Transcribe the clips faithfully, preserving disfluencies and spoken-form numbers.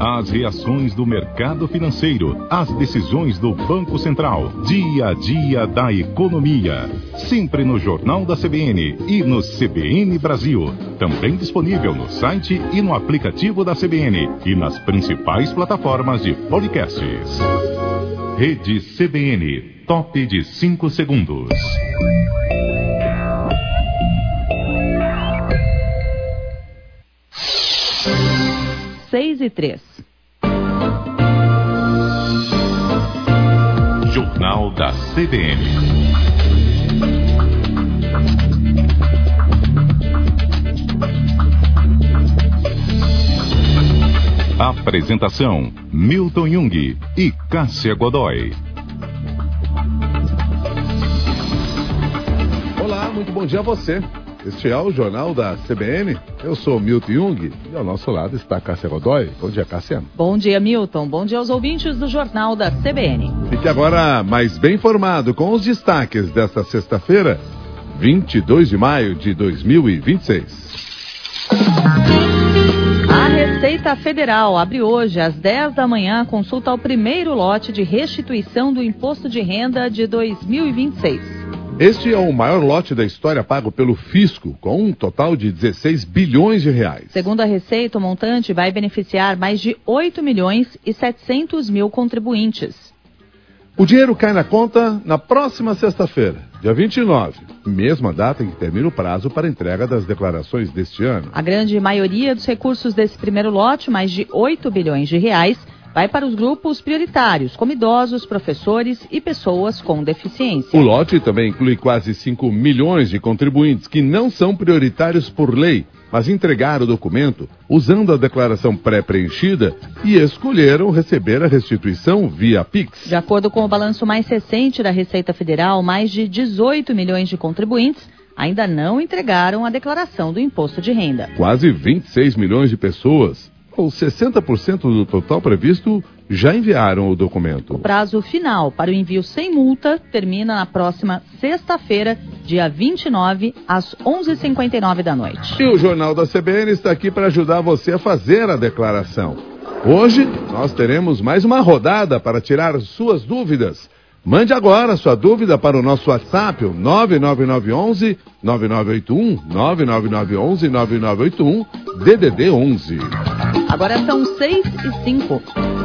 As reações do mercado financeiro, as decisões do Banco Central, dia a dia da economia. Sempre no Jornal da C B N e no C B N Brasil. Também disponível no site e no aplicativo da C B N e nas principais plataformas de podcasts. Rede C B N, top de cinco segundos. Seis e três. Jornal da C B N. Apresentação: Milton Jung e Cássia Godoy. Olá, muito bom dia a você. Este é o Jornal da C B N. Eu sou Milton Jung e ao nosso lado está Cássia Godoy. Bom dia, Cássia. Bom dia, Milton. Bom dia aos ouvintes do Jornal da C B N. Fique agora mais bem informado com os destaques desta sexta-feira, vinte e dois de maio de dois mil e vinte e seis. A Receita Federal abre hoje, às dez da manhã, a consulta ao primeiro lote de restituição do Imposto de Renda de dois mil e vinte e seis. Este é o maior lote da história pago pelo fisco, com um total de dezesseis bilhões de reais. Segundo a Receita, o montante vai beneficiar mais de oito milhões e setecentos mil contribuintes. O dinheiro cai na conta na próxima sexta-feira, dia vinte e nove, mesma data em que termina o prazo para entrega das declarações deste ano. A grande maioria dos recursos desse primeiro lote, mais de oito bilhões de reais, vai para os grupos prioritários, como idosos, professores e pessoas com deficiência. O lote também inclui quase cinco milhões de contribuintes que não são prioritários por lei, mas entregaram o documento usando a declaração pré-preenchida e escolheram receber a restituição via Pix. De acordo com o balanço mais recente da Receita Federal, mais de dezoito milhões de contribuintes ainda não entregaram a declaração do imposto de renda. Quase vinte e seis milhões de pessoas, ou sessenta por cento do total previsto, já enviaram o documento. O prazo final para o envio sem multa termina na próxima sexta-feira, dia vinte e nove, às onze e cinquenta e nove da noite. E o Jornal da C B N está aqui para ajudar você a fazer a declaração. Hoje nós teremos mais uma rodada para tirar suas dúvidas. Mande agora sua dúvida para o nosso WhatsApp, o nove nove nove um um nove nove oito um, nove nove nove um um nove nove oito um, D D D onze. Agora são seis e cinco.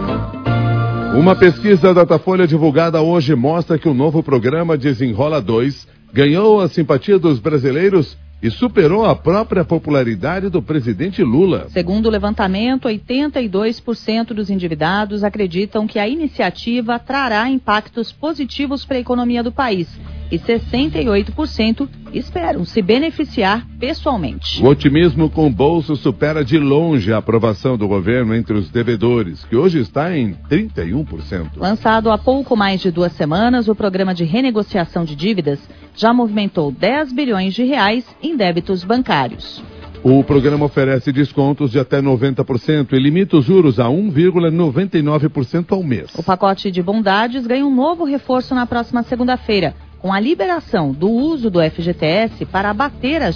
Uma pesquisa da Datafolha divulgada hoje mostra que o novo programa Desenrola dois ganhou a simpatia dos brasileiros e superou a própria popularidade do presidente Lula. Segundo o levantamento, oitenta e dois por cento dos endividados acreditam que a iniciativa trará impactos positivos para a economia do país e sessenta e oito por cento esperam se beneficiar pessoalmente. O otimismo com o bolso supera de longe a aprovação do governo entre os devedores, que hoje está em trinta e um por cento. Lançado há pouco mais de duas semanas, o programa de renegociação de dívidas já movimentou dez bilhões de reais em débitos bancários. O programa oferece descontos de até noventa por cento e limita os juros a um vírgula noventa e nove por cento ao mês. O pacote de bondades ganha um novo reforço na próxima segunda-feira, com a liberação do uso do F G T S para abater as